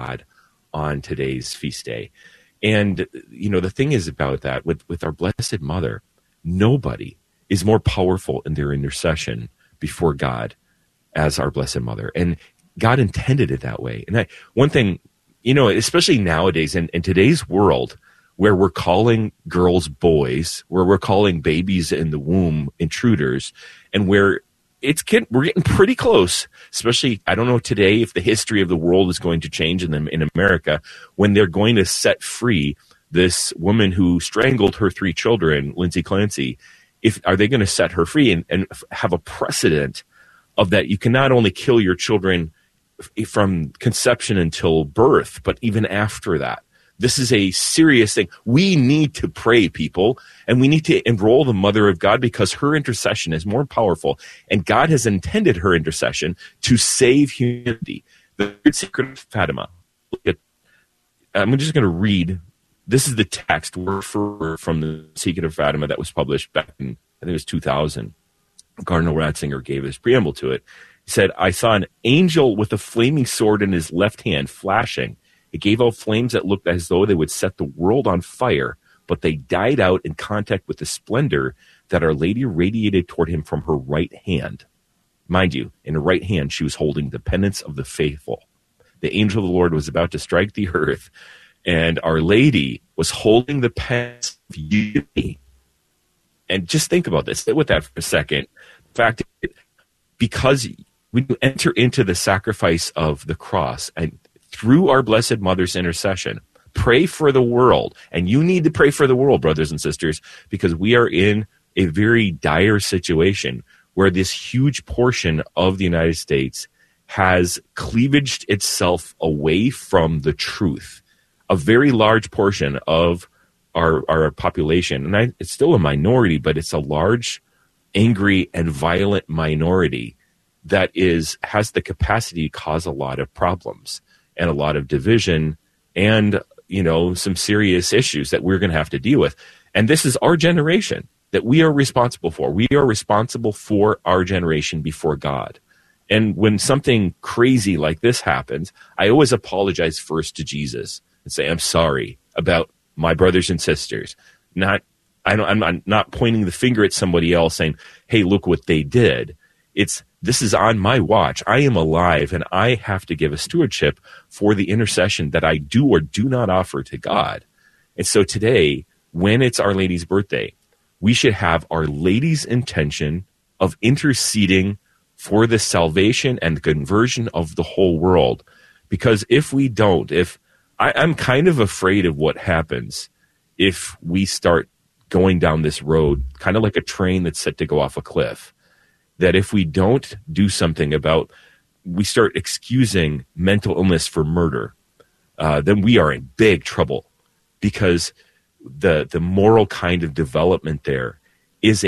God on today's feast day. And, the thing is about that, with our Blessed Mother, nobody is more powerful in their intercession before God as our Blessed Mother. And God intended it that way. And one thing, especially nowadays in today's world, where we're calling girls boys, where we're calling babies in the womb intruders, and where we're getting pretty close, especially, I don't know today if the history of the world is going to change in America, when they're going to set free this woman who strangled her 3 children, Lindsay Clancy. Are they going to set her free and have a precedent of that? You can not only kill your children from conception until birth, but even after that. This is a serious thing. We need to pray, people, and we need to enroll the Mother of God, because her intercession is more powerful, and God has intended her intercession to save humanity. The Secret of Fatima. I'm just going to read. This is the text word for word from the Secret of Fatima that was published back in, I think it was 2000. Cardinal Ratzinger gave his preamble to it. He said, "I saw an angel with a flaming sword in his left hand flashing. It gave out flames that looked as though they would set the world on fire, but they died out in contact with the splendor that Our Lady radiated toward him from her right hand." Mind you, in her right hand, she was holding the penance of the faithful. The angel of the Lord was about to strike the earth, and Our Lady was holding the penance of unity. And just think about this. Sit with that for a second. In fact, because when you enter into the sacrifice of the cross, and through our Blessed Mother's intercession, pray for the world. And you need to pray for the world, brothers and sisters, because we are in a very dire situation where this huge portion of the United States has cleavaged itself away from the truth. A very large portion of our population, and it's still a minority, but it's a large, angry, and violent minority that has the capacity to cause a lot of problems and a lot of division and, some serious issues that we're going to have to deal with. And this is our generation that we are responsible for. We are responsible for our generation before God. And when something crazy like this happens, I always apologize first to Jesus and say, I'm sorry about my brothers and sisters. I'm not pointing the finger at somebody else saying, hey, look what they did. This is on my watch. I am alive, and I have to give a stewardship for the intercession that I do or do not offer to God. And so today, when it's Our Lady's birthday, we should have Our Lady's intention of interceding for the salvation and the conversion of the whole world. Because if we don't, I'm kind of afraid of what happens if we start going down this road, kind of like a train that's set to go off a cliff. That if we don't do something about, we start excusing mental illness for murder, then we are in big trouble, because the moral kind of development there it's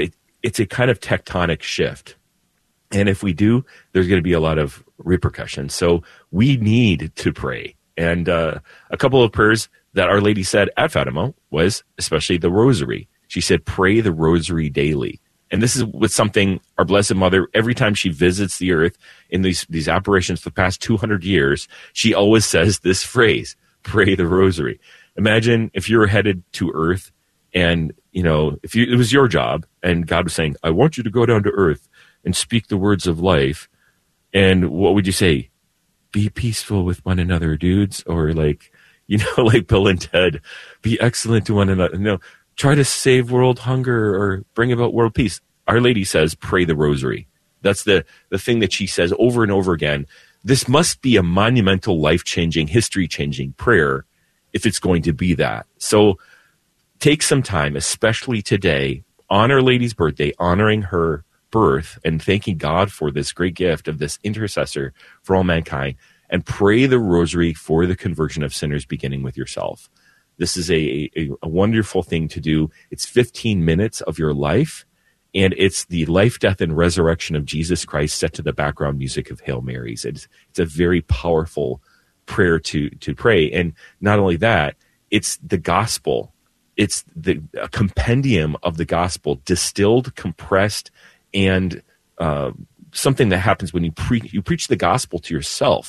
a kind of tectonic shift. And if we do, there's going to be a lot of repercussions. So we need to pray. And a couple of prayers that Our Lady said at Fatima was especially the Rosary. She said, pray the Rosary daily. And this is with something our Blessed Mother, every time she visits the earth in these apparitions for the past 200 years, she always says this phrase, pray the Rosary. Imagine if you were headed to earth and, if it was your job and God was saying, I want you to go down to earth and speak the words of life. And what would you say? Be peaceful with one another, dudes. Or like Bill and Ted, be excellent to one another. Try to save world hunger or bring about world peace. Our Lady says, pray the Rosary. That's the thing that she says over and over again. This must be a monumental, life-changing, history-changing prayer if it's going to be that. So take some time, especially today, on Our Lady's birthday, honoring her birth and thanking God for this great gift of this intercessor for all mankind, and pray the Rosary for the conversion of sinners, beginning with yourself. This is a wonderful thing to do. It's 15 minutes of your life, and it's the life, death, and resurrection of Jesus Christ set to the background music of Hail Marys. It's a very powerful prayer to pray. And not only that, it's the gospel. It's a compendium of the gospel, distilled, compressed, and something that happens when you preach the gospel to yourself.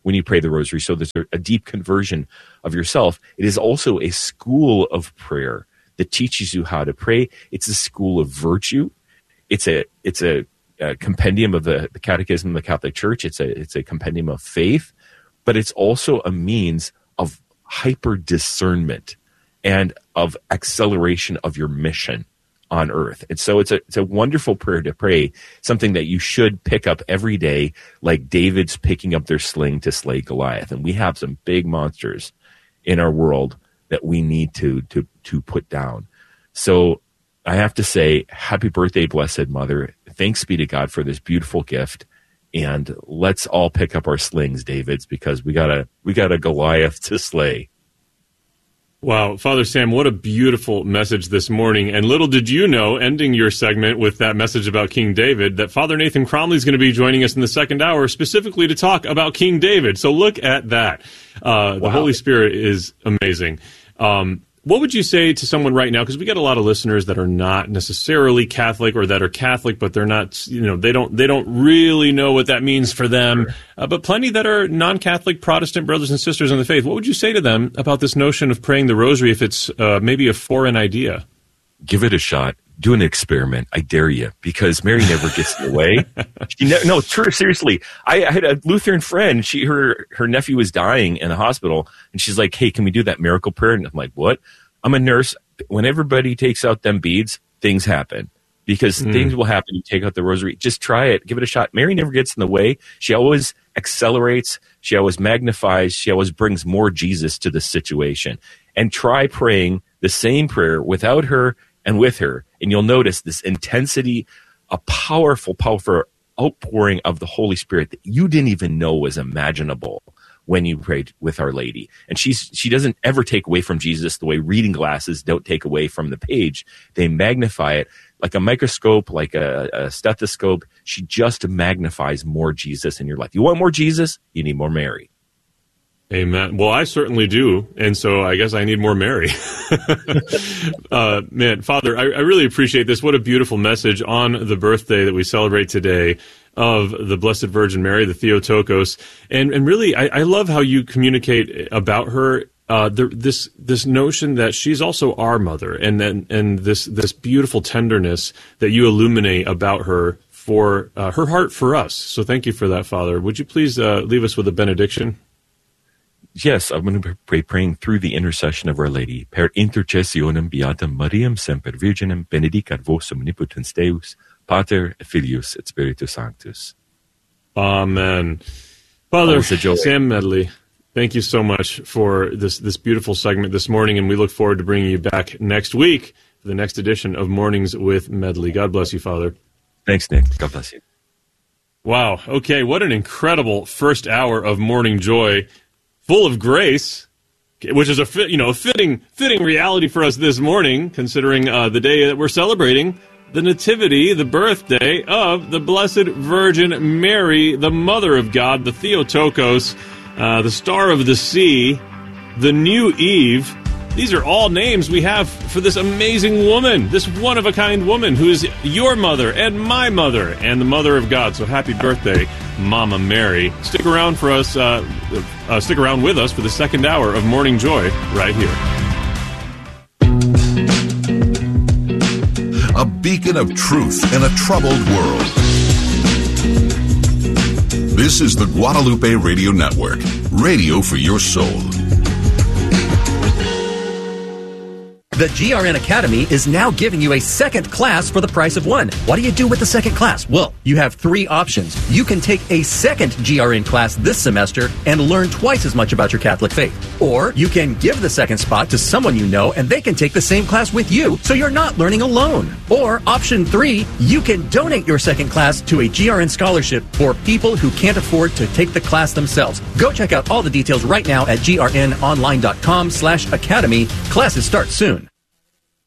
when you pray the rosary. So there's a deep conversion of yourself. It is also a school of prayer that teaches you how to pray. It's a school of virtue. It's a compendium of the Catechism of the Catholic Church. It's a compendium of faith, but it's also a means of hyper discernment and of acceleration of your mission on earth. And so it's a wonderful prayer to pray, something that you should pick up every day, like David's picking up their sling to slay Goliath. And we have some big monsters in our world that we need to put down. So I have to say, happy birthday, Blessed Mother. Thanks be to God for this beautiful gift. And let's all pick up our slings, Davids, because we got a Goliath to slay. Wow, Father Sam, what a beautiful message this morning. And little did you know, ending your segment with that message about King David, that Father Nathan Cromley is going to be joining us in the second hour specifically to talk about King David. So look at that. Wow. The Holy Spirit is amazing. What would you say to someone right now? Because we got a lot of listeners that are not necessarily Catholic, or that are Catholic, but they're not, they don't really know what that means for them. But plenty that are non-Catholic Protestant brothers and sisters in the faith. What would you say to them about this notion of praying the rosary if it's maybe a foreign idea? Give it a shot. Do an experiment. I dare you, because Mary never gets in the way. No, seriously. I had a Lutheran friend. Her nephew was dying in the hospital, and she's like, "Hey, can we do that miracle prayer?" And I'm like, "What?" I'm a nurse. When everybody takes out them beads, things happen, because things will happen. You take out the rosary. Just try it. Give it a shot. Mary never gets in the way. She always accelerates. She always magnifies. She always brings more Jesus to the situation. And try praying the same prayer without her and with her, and you'll notice this intensity, a powerful outpouring of the Holy Spirit that you didn't even know was imaginable when you prayed with Our Lady. And she doesn't ever take away from Jesus the way reading glasses don't take away from the page. They magnify it like a microscope, like a stethoscope. She just magnifies more Jesus in your life. You want more Jesus? You need more Mary. Amen. Well, I certainly do, and so I guess I need more Mary. Man, Father, I really appreciate this. What a beautiful message on the birthday that we celebrate today of the Blessed Virgin Mary, the Theotokos. And really, I love how you communicate about her, this notion that she's also our mother, and this beautiful tenderness that you illuminate about her for her heart for us. So thank you for that, Father. Would you please leave us with a benediction? Yes, I'm going to be praying through the intercession of Our Lady. Per intercessionem beatam Mariam semper Virginem benedicat vos omnipotens Deus, Pater, Filius, et Spiritus Sanctus. Amen. Father Sam Medley, thank you so much for this beautiful segment this morning, and we look forward to bringing you back next week for the next edition of Mornings with Medley. God bless you, Father. Thanks, Nick. God bless you. Wow. Okay, what an incredible first hour of Morning Joy, full of grace, which is a fitting reality for us this morning, considering the day that we're celebrating, the Nativity, the birthday of the Blessed Virgin Mary, the Mother of God, the Theotokos, the Star of the Sea, the New Eve. These are all names we have for this amazing woman, this one-of-a-kind woman who is your mother and my mother and the Mother of God. So happy birthday, Mama Mary. Stick around for us. Stick around with us for the second hour of Morning Joy right here. A beacon of truth in a troubled world. This is the Guadalupe Radio Network, radio for your soul. The GRN Academy is now giving you a second class for the price of one. What do you do with the second class? Well, you have three options. You can take a second GRN class this semester and learn twice as much about your Catholic faith. Or you can give the second spot to someone you know and they can take the same class with you, so you're not learning alone. Or option 3, you can donate your second class to a GRN scholarship for people who can't afford to take the class themselves. Go check out all the details right now at grnonline.com/academy. Classes start soon.